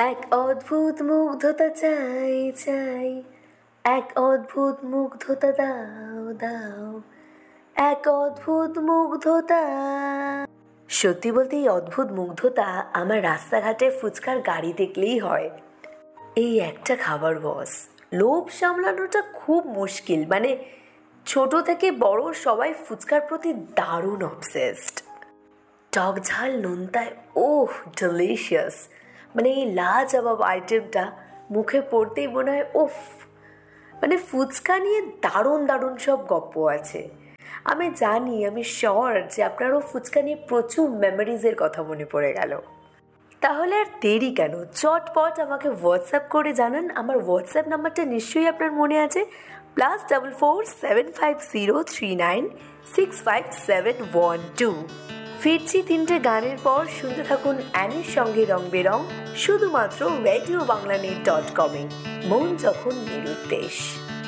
এক অদ্ভুত মুগ্ধতা চাই চাই, এক অদ্ভুত মুগ্ধতা দাও দাও, এক অদ্ভুত মুগ্ধতা। সত্যি বলতে এই অদ্ভুত মুগ্ধতা আমার রাস্তাঘাটে ফুচকার গাড়ি দেখলেই হয়। এই একটা খাবার বস, লোভ সামলানোটা খুব মুশকিল। মানে ছোট থেকে বড় সবাই ফুচকার প্রতি দারুণ অবসেসড। টক ঝাল নোনতায় ওহ ডিলিশিয়াস। মানে এই লাজবাব আইটেমটা মুখে পড়তেই মনে হয় ওফ। মানে ফুচকা নিয়ে দারুণ দারুণ সব গপ্প আছে। আমি জানি, আমি শিওর যে আপনারও ফুচকা নিয়ে প্রচুর মেমোরিজের কথা মনে পড়ে গেল। তাহলে আর দেরি কেন, চটপট আমাকে হোয়াটসঅ্যাপ করে জানান। আমার হোয়াটসঅ্যাপ নাম্বারটা নিশ্চয়ই আপনার মনে আছে, +447503965712। ফিরছি 3টে গানের পর। শুনতে থাকুন অ্যানির সঙ্গে রং বেরং, শুধুমাত্র রেডিও বাংলা net.com-এ। মন যখন নিরুদ্দেশ।